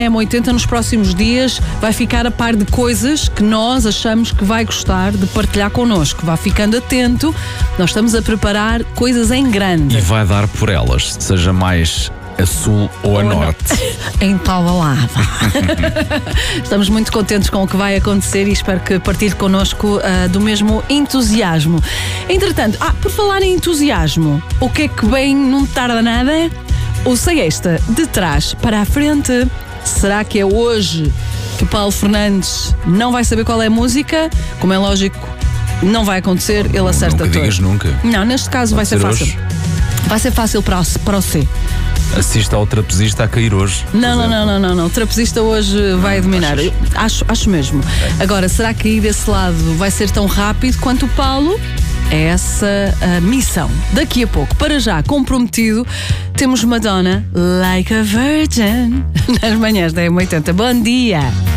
M80 nos próximos dias vai ficar a par de coisas que nós achamos que vai gostar de partilhar connosco. Vá ficando atento, nós estamos a preparar coisas em grande. E vai dar por elas, seja mais a sul ou a norte. Em Tabalava. Estamos muito contentes com o que vai acontecer e espero que partilhe connosco do mesmo entusiasmo. Entretanto, por falar em entusiasmo, o que é que vem não tarda nada? Ouça esta, de trás para a frente. Será que é hoje que Paulo Fernandes não vai saber qual é a música? Como é lógico, não vai acontecer, ele acerta nunca tudo. Digas nunca. Não, neste caso vai ser fácil. Hoje? Vai ser fácil para o C. Assista ao trapezista a cair hoje. Não. O trapezista hoje vai dominar. Acho mesmo. Agora, será que ir desse lado vai ser tão rápido quanto o Paulo? É essa a missão. Daqui a pouco, para já comprometido, temos Madonna, Like a Virgin, nas manhãs da M80. Bom dia!